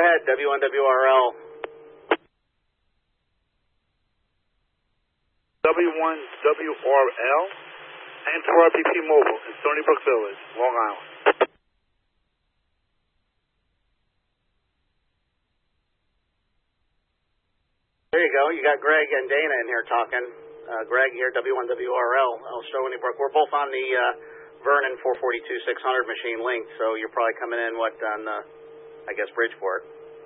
Go ahead, W1WRL. W1WRL and to RPP Mobile in Stony Brook Village, Long Island. There you go. You got Greg and Dana in here talking. Greg here, W1WRL, Stony Brook. We're both on the Vernon 442-600 machine linked, so you're probably coming in, on, I guess, Bridgeport.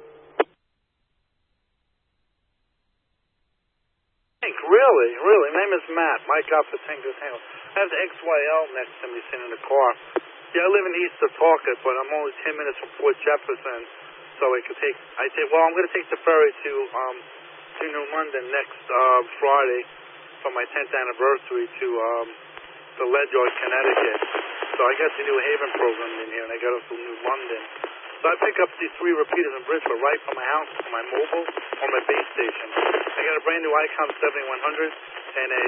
Really. My name is Matt. Mike Alpha Tango Tango. I have the XYL next to me sitting in the car. Yeah, I live in East Setauket, but I'm only 10 minutes from Fort Jefferson, so I'm going to take the ferry to New London next Friday for my 10th anniversary to Ledyard, Connecticut. So I got the New Haven program in here, and I got up to New London. So I pick up these 3 repeaters in Bridgeport right from my house to my mobile or my base station. I got a brand new Icom 7100 and a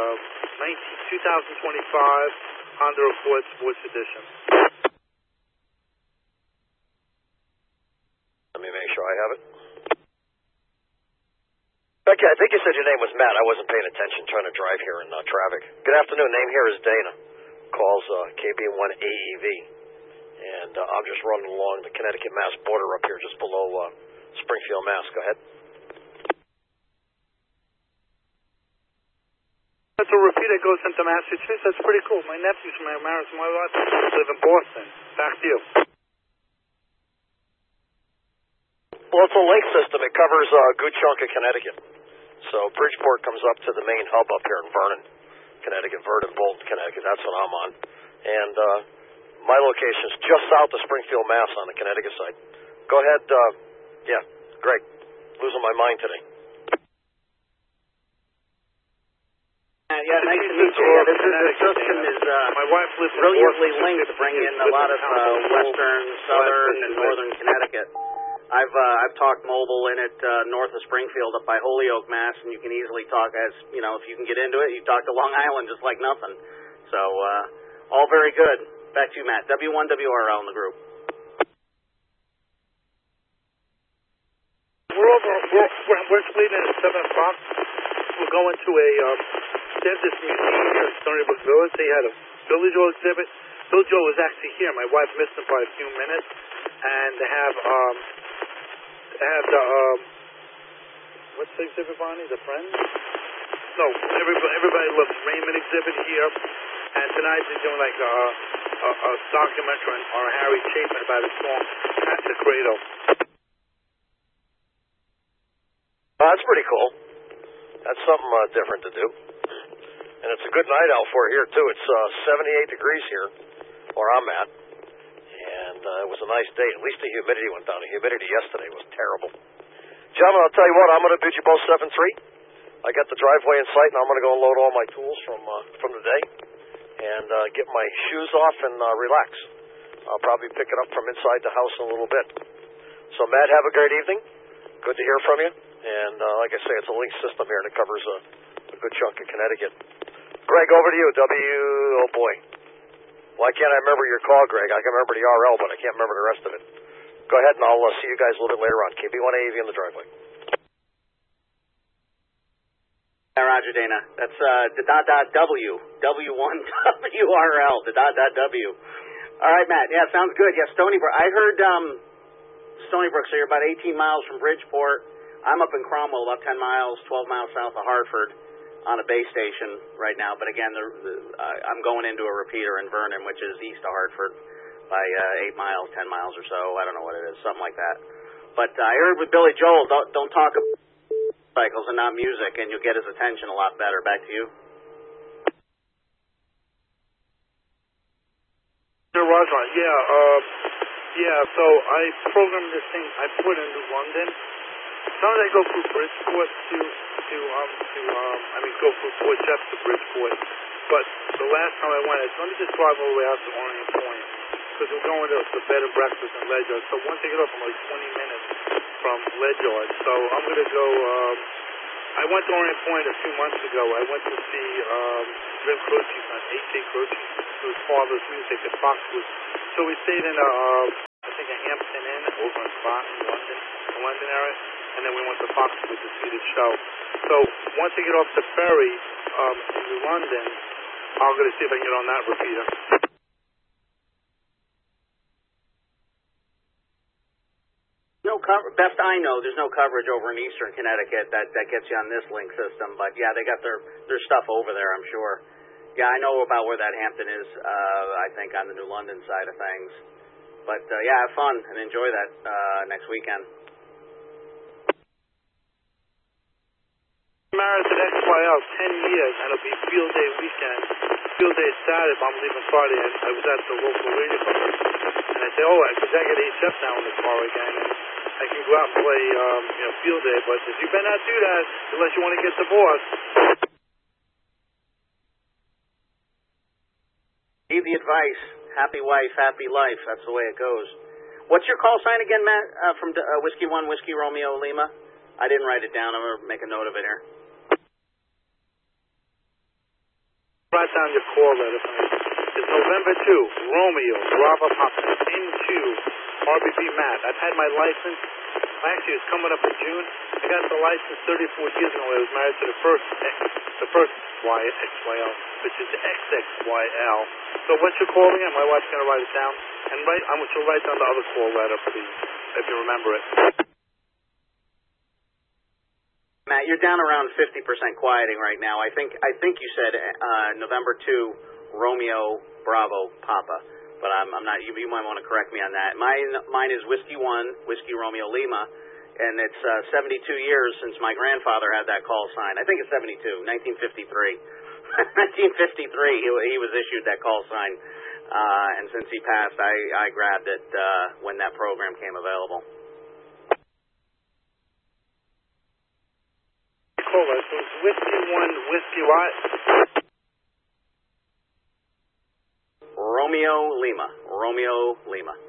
2025 Honda Accord Sports Edition. Let me make sure I have it. Becky, I think you said your name was Matt. I wasn't paying attention, trying to drive here in traffic. Good afternoon. Name here is Dana. Calls KB1 AEV. And I'm just running along the Connecticut-Mass border up here just below Springfield, Mass. Go ahead. That's a repeat that goes into Massachusetts. That's pretty cool. My nephews, my wife, live in Boston. Back to you. Well, it's a link system. It covers a good chunk of Connecticut. So Bridgeport comes up to the main hub up here in Vernon, Connecticut, Bolton, Connecticut. That's what I'm on. And my location's just south of Springfield, Mass. on the Connecticut side. Go ahead. Yeah, Greg. Losing my mind today. Yeah, nice to meet you. This system is my wife lives brilliantly linked to bring in a lot of western, southern, and northern Connecticut. I've talked mobile in it north of Springfield up by Holyoke, Mass, and you can easily talk if you can get into it, you talk to Long Island just like nothing. So all very good. Back to you, Matt. W1WRL in the group. We're leaving at 7 o'clock. We're going to a dentist museum here in Stony Brook Village. They had a Billy Joe exhibit. Billy Joe was actually here. My wife missed him by a few minutes. And they have what's the exhibit, Bonnie? The Friends? No, everybody loves Raymond exhibit here. And tonight they're doing like a documentary on Harry Chapin about his song "At the Cradle." That's pretty cool. That's something different to do. And it's a good night out for here, too. It's 78 degrees here, where I'm at. And it was a nice day. At least the humidity went down. The humidity yesterday was terrible. Gentlemen, I'll tell you what, I'm going to bid you both 7-3. I got the driveway in sight, and I'm going to go and load all my tools from the day and get my shoes off and relax. I'll probably pick it up from inside the house in a little bit. So, Matt, have a great evening. Good to hear from you. And like I say, it's a link system here, and it covers a good chunk of Connecticut. Greg, over to you. Oh, boy. Why can't I remember your call, Greg? I can remember the RL, but I can't remember the rest of it. Go ahead, and I'll see you guys a little bit later on. KB1 AEV in the driveway. Roger, Dana. That's the .w, W1WRL, the .w. All right, Matt. Yeah, sounds good. Yeah, Stony Brook. I heard Stony Brook, so you're about 18 miles from Bridgeport. I'm up in Cromwell, about 10 miles, 12 miles south of Hartford on a base station right now. But again, I'm going into a repeater in Vernon, which is east of Hartford by 8 miles, 10 miles or so. I don't know what it is, something like that. But I heard with Billy Joel, don't talk about cycles and not music, and you'll get his attention a lot better. Back to you. Roger, yeah, so I programmed this thing, I put it into London. Sometimes I go through Bridgeport go through Fort Jefferson to Bridgeport. But the last time I went, I said, let me just drive all the way out to Orient Point, because we're going to the bed and breakfast in Ledyard. So once I get off, I'm like 20 minutes from Ledyard. So I'm going to go, I went to Orient Point a few months ago. I went to see Jim Croce's son, H.J. Croce, whose father's music at Foxwood. So we stayed in I think a Hampton Inn over in Boston, London. then we went to Foxwood to see the show. So once I get off the ferry in New London, I'm going to see if I can get on that repeater. No cover. Best I know, there's no coverage over in Eastern Connecticut that gets you on this link system. But yeah, they got their stuff over there, I'm sure. Yeah, I know about where that Hampton is. I think on the New London side of things. But yeah, have fun and enjoy that next weekend. Married to XYL 10 years, and it'll be field day weekend. Field day Saturday, but I'm leaving Friday, and I was at the local radio company, and I said, because I get HF now in the car again, and I can go out and play, field day, but you better not do that unless you want to get divorced. Give the advice. Happy wife, happy life. That's the way it goes. What's your call sign again, Matt, from Whiskey 1, Whiskey Romeo Lima? I didn't write it down. I'm going to make a note of it here. Write down your call letter for me. It's November 2, Romeo, Bravo Papa, into RBP Matt. I've had my license. Actually, it's coming up in June. I got the license 34 years ago. I was married to the first XYL, which is XXYL. So what's your call again? My wife's going to write it down. And I want you to write down the other call letter, please, if you remember it. Matt, you're down around 50% quieting right now. I think you said November 2, Romeo, Bravo, Papa. But I'm not. You might want to correct me on that. Mine is Whiskey 1, Whiskey Romeo Lima, and it's 72 years since my grandfather had that call sign. I think it's 72, 1953. 1953, he was issued that call sign, and since he passed, I grabbed it when that program came available. Call it. So it's Whiskey 1, Whiskey what? Romeo Lima.